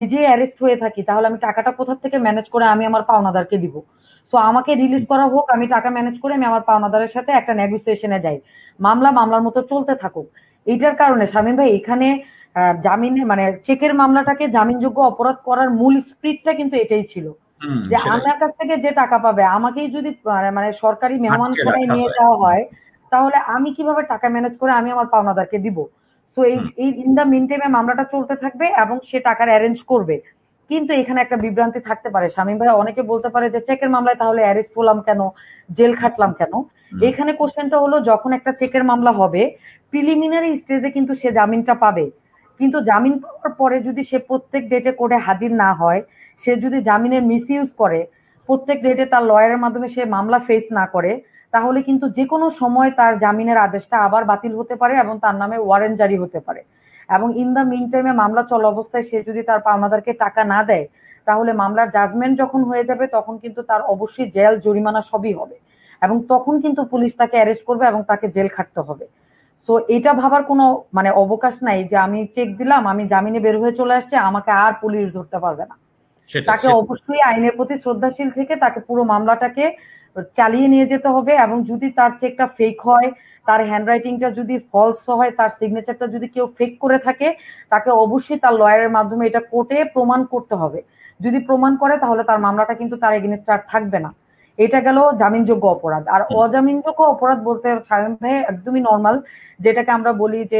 নিজে অ্যারেস্ট হয়ে থাকি, তাহলে আমি টাকাটা কোথা থেকে ম্যানেজ করে আমি আমার পাওনাদারকে দিব? সো আমাকে রিলিজ করা হোক, আমি টাকা ম্যানেজ করে আমি আমার পাওনাদারের সাথে একটা নেগোসিয়েশনে যাই, মামলার মতো চলতে থাকুক। এইটার কারণে শামীম ভাই এখানে জামিনে মানে চেকের মামলাটাকে জামিনযোগ্য অপরাধ করার মূল স্পিরিটটা কিন্তু এটাই ছিল, যে সেটাই। আমার কাছ থেকে যে টাকা পাবে আমাকেই যদি মানে সরকারি আটকে মেহমানখানায় রাখা নিয়ে হয়। যাওয়া হয়, তাহলে আমি কিভাবে টাকা ম্যানেজ করে আমি আমার পাওনাদারকে দিব? সো এই হুম। এই ইন দা মিন টাইমে মামলাটা চলতে থাকবে এবং সে টাকার অ্যারেঞ্জ করবে। কিন্তু এখানে একটা বিভ্রান্তি থাকতে পারে শামীম ভাই, অনেকে বলতে পারে যে চেকের মামলায় তাহলে অ্যারেস্ট হলাম কেন, জেল হুম। খাটলাম কেন? হুম। এখানে কোশ্চেনটা হলো, যখন একটা চেকের মামলা হবে প্রিলিমিনারি স্টেজে কিন্তু সে জামিনটা পাবে, কিন্তু জামিন পাওয়ার পরে যদি সে প্রত্যেক ডেটে কোর্টে হাজির না হয়, সে যদি জামিনের মিস ইউজ করে, প্রত্যেক ডেটে তার লয়ারের মাধ্যমে সে মামলা ফেস না করে, তাহলে কিন্তু যে কোনো সময় তার জামিনের আদেশটা আবার বাতিল হতে পারে এবং তার নামে ওয়ারেন্ট জারি হতে পারে। এবং ইন দা মিন টাইমে মামলা চলা অবস্থায় সে যদি তার পাওনাদারকে টাকা না দেয়, তাহলে মামলার জাজমেন্ট যখন হয়ে যাবে তখন কিন্তু তার অবশ্যই জেল জরিমানা সবই হবে, এবং তখন কিন্তু পুলিশ তাকে অ্যারেস্ট করবে এবং তাকে জেল খাটতে হবে। সো এটা ভাবার কোনো মানে অবকাশ নাই যে আমি চেক দিলাম, আমি জামিনে বের হয়ে চলে আসছি, আমাকে আর পুলিশ ধরতে পারবে না। সেটাই তাকে সেটাই। অবশ্যই আইনের প্রতি শ্রদ্ধাশীল থেকে তাকে পুরো মামলাটাকে চালিয়ে নিয়ে যেতে হবে, এবং যদি তার চেকটা ফেক হয়, তার হ্যান্ডরাইটিংটা যদি ফলস হয়, তার সিগনেচারটা যদি কেউ ফেক করে থাকে, তাকে অবশ্যই তার লয়ারের মাধ্যমে এটা কোর্টে প্রমাণ করতে হবে। যদি প্রমাণ করে তাহলে তার মামলাটা কিন্তু তার এগেনস্টে আর থাকবে না। এটা গেল জামিনযোগ্য অপরাধ। আর হুম। অজামিনযোগ্য অপরাধ বলতে শামীম ভাই একদমই নর্মাল, যেটাকে আমরা বলি যে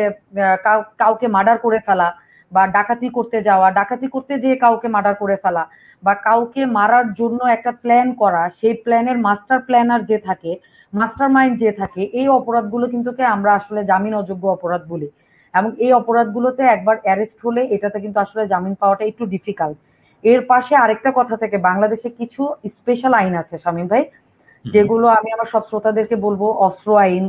কাউকে মার্ডার করে ফেলা, বা ডাকাতি করতে যাওয়া, ডাকাতি করতে যেয়ে কাউকে মার্ডার করে ফেলা, বা কাউকে মারার জন্য একটা প্ল্যান করা, সেই প্ল্যানের মাস্টার প্ল্যানার যে থাকে, মাস্টার মাইন্ড যে থাকে, এই অপরাধগুলো কিন্তু আমরা আসলে জামিন অযোগ্য অপরাধ বলি। এবং এই অপরাধগুলোতে একবার অ্যারেস্ট হলে এটাতে কিন্তু আসলে জামিন পাওয়াটা একটু ডিফিকাল্ট। এর পাশে আরেকটা কথা থেকে, বাংলাদেশে কিছু স্পেশাল আইন আছে শামীম ভাই, হুম। যেগুলো আমি আমার সব শ্রোতাদেরকে বলবো: অস্ত্র আইন,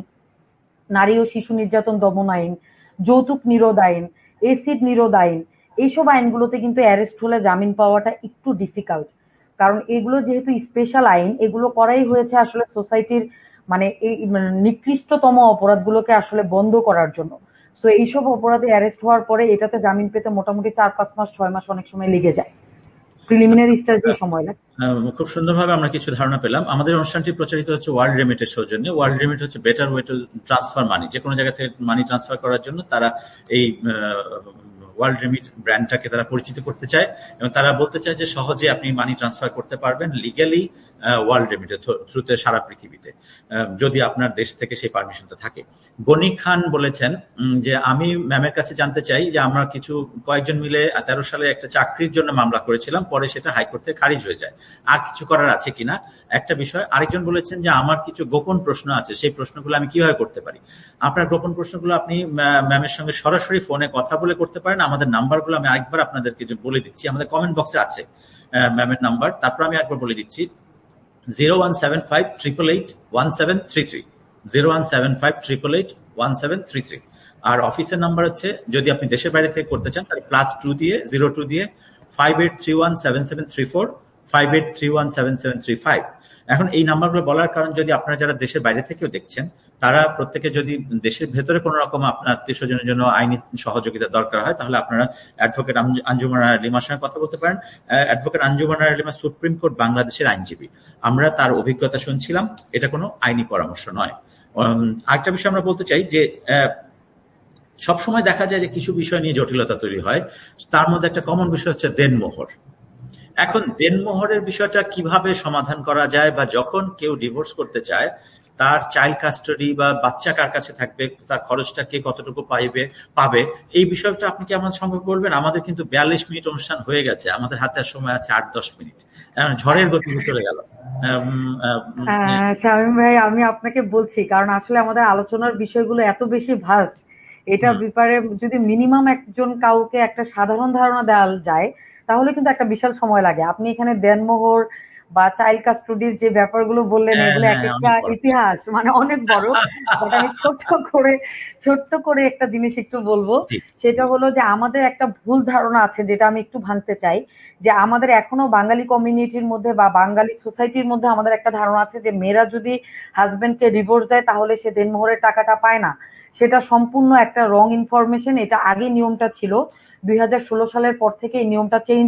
নারী ও শিশু নির্যাতন দমন আইন, যৌতুক নিরোধ আইন, এসিড নিরোধ আইন। এইসব আইনগুলোতে কিন্তু অ্যারেস্ট হলে জামিন পাওয়াটা একটু ডিফিকাল্ট, কারণ এগুলো যেহেতু স্পেশাল আইন, এগুলো করাই হয়েছে আসলে সোসাইটির মানে এই মানে নিকৃষ্টতম অপরাধগুলোকে আসলে বন্ধ করার জন্য। সো এইসব অপরাধে অ্যারেস্ট হওয়ার পরে এটাতে জামিন পেতে মোটামুটি 4-5 মাস 6 মাস অনেক সময় লেগে যায়, প্রিলিমিনারি স্টেজে সময় লাগে। খুব সুন্দরভাবে আমরা কিছু ধারণা পেলাম। আমাদের অনুষ্ঠানটি প্রচারিত হচ্ছে ওয়ার্ল্ড রেমিটের সৌজন্যে। ওয়ার্ল্ড রেমিট হচ্ছে বেটার ওয়ে টু ট্রান্সফার মানি। যে কোনো জায়গা থেকে মানি ট্রান্সফার করার জন্য তারা এই ওয়ার্ল্ড রেমিট ব্র্যান্ডটাকে তারা পরিচিত করতে চায়, এবং তারা বলতে চায় যে সহজে আপনি মানি ট্রান্সফার করতে পারবেন লিগ্যালি ওয়ার্ল্ড রেমিটের থ্রুতে সারা পৃথিবীতে, যদি আপনার দেশ থেকে সেই পারমিশনটা থাকে। গনি খান বলেছেন যে আমি ম্যামের কাছে জানতে চাই যে আমরা কয়েকজন মিলে 13 সালে একটা চাকরির জন্য মামলা করেছিলাম, পরে সেটা হাইকোর্ট থেকে খারিজ হয়ে যায়, আর কিছু করার আছে কিনা একটা বিষয়। আরেকজন বলেছেন যে আমার কিছু গোপন প্রশ্ন আছে, সেই প্রশ্নগুলো আমি কিভাবে করতে পারি। আপনার গোপন প্রশ্নগুলো আপনি ম্যামের সঙ্গে সরাসরি ফোনে কথা বলে করতে পারেন। আমাদের নাম্বারগুলো আমি আরেকবার আপনাদেরকে বলে দিচ্ছি, আমাদের কমেন্ট বক্সে আছে ম্যামের নাম্বার। তারপর আমি একবার বলে দিচ্ছি, 0175888133, 0175888133। আর অফিসের নাম্বার হচ্ছে, যদি আপনি দেশের বাইরে থেকে করতে চান তাহলে +2 দিয়ে 02 দিয়ে 58317734, 58317735। এখন এই নাম্বারগুলো বলার কারণ, যদি আপনারা যারা দেশের বাইরে থেকেও দেখছেন, তারা প্রত্যেকে যদি দেশের ভেতরে কোনো রকম আপনার আত্মীয় স্বজনের জন্য আইনি সহযোগিতা দরকার হয়, তাহলে আপনারা অ্যাডভোকেট আঞ্জুমান আরা লিমার সঙ্গে কথা বলতে পারেন। অ্যাডভোকেট আঞ্জুমান আরা লিমা সুপ্রিম কোর্ট বাংলাদেশের আইনজীবী। আমরা তার অভিজ্ঞতা শুনছিলাম, এটা কোনো আইনি পরামর্শ নয়। আরেকটা বিষয় আমরা বলতে চাই যে সবসময় দেখা যায় যে কিছু বিষয় নিয়ে জটিলতা তৈরি হয়, তার মধ্যে একটা কমন বিষয় হচ্ছে দেনমোহর। এখন দেনমোহরের বিষয়টা কিভাবে সমাধান করা যায়, বা যখন কেউ ডিভোর্স করতে চায়, তার চাইল্ড কাস্টাডি বা বাচ্চা কার কাছে থাকবে, তার খরচটা কে কতটুকু পাবে, এই বিষয়টা আপনি কি আমার সঙ্গে বলবেন? আমাদের কিন্তু 42 মিনিট অনুষ্ঠান হয়ে গেছে, আমাদের হাতে আর সময় আছে 8-10 মিনিট, ঝড়ের গতিতে চলে গেল। শামীম ভাই, আমি আপনাকে বলছি, কারণ আসলে আমাদের আলোচনার বিষয়গুলো এত বেশি ভাস্ট, এটা হুম। ব্যাপারে যদি মিনিমাম একজন কাউকে একটা সাধারণ ধারণা দেওয়া যায়, তাহলে কিন্তু একটা বিশাল সময় লাগে। আপনি এখানে দেনমোহর বা চাইল্ড কাস্টডির যে ব্যাপারগুলো বললেন, হ্যাঁ, এগুলো এক হ্যাঁ, একটা অনেক বড়। ইতিহাস, মানে অনেক বড়। বাট আমি ছোট্ট করে একটা জিনিস একটু বলবো। জি। সেটা হলো যে আমাদের একটা ভুল ধারণা আছে, যেটা আমি একটু ভাঙতে চাই। যে আমাদের এখনো বাঙালি কমিউনিটির মধ্যে বা বাঙালি সোসাইটির মধ্যে আমাদের একটা ধারণা আছে যে মেয়েরা যদি হাজবেন্ডকে ডিভোর্স দেয় তাহলে সে দেনমোহরের টাকাটা পায় না। সেটা সম্পূর্ণ একটা রং ইনফরমেশন। এটা আগে নিয়মটা ছিল, 2016 সালের পর থেকে এই নিয়মটা চেঞ্জ